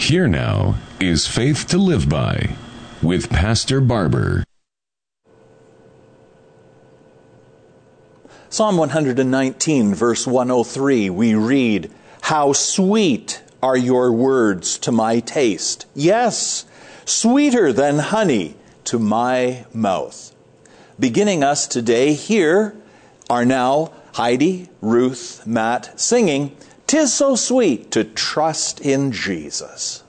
Here now is Faith to Live By with Pastor Barber. Psalm 119, verse 103, we read, "How sweet are your words to my taste. Yes, sweeter than honey to my mouth." Beginning us today, here are now Heidi, Ruth, Matt singing, "'Tis so sweet to trust in Jesus."